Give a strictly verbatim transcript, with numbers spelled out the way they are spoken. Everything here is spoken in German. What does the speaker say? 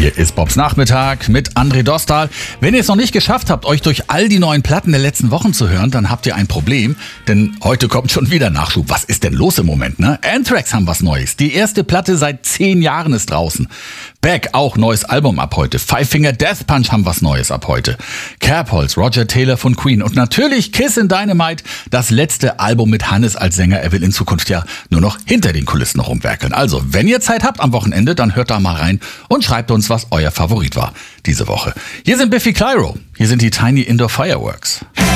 Hier ist Bobs Nachmittag mit André Dostal. Wenn ihr es noch nicht geschafft habt, euch durch all die neuen Platten der letzten Wochen zu hören, dann habt ihr ein Problem, denn heute kommt schon wieder Nachschub. Was ist denn los im Moment, ne? Anthrax haben was Neues. Die erste Platte seit zehn Jahren ist draußen. Beck, auch neues Album ab heute. Five Finger Death Punch haben was Neues ab heute. Kerbholz, Roger Taylor von Queen und natürlich Kiss in Dynamite, das letzte Album mit Hannes als Sänger. Er will in Zukunft ja nur noch hinter den Kulissen noch rumwerkeln. Also, wenn ihr Zeit habt am Wochenende, dann hört da mal rein und schreibt uns, was euer Favorit war diese Woche. Hier sind Biffy Clyro, hier sind die Tiny Indoor Fireworks.